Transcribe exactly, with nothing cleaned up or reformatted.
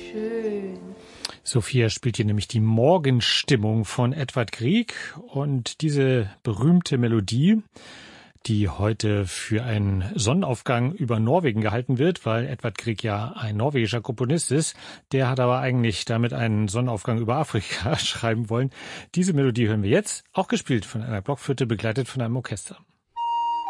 schön. Sophia spielt hier nämlich die Morgenstimmung von Edvard Grieg und diese berühmte Melodie, die heute für einen Sonnenaufgang über Norwegen gehalten wird, weil Edvard Grieg ja ein norwegischer Komponist ist. Der hat aber eigentlich damit einen Sonnenaufgang über Afrika schreiben wollen. Diese Melodie hören wir jetzt, auch gespielt von einer Blockflöte, begleitet von einem Orchester.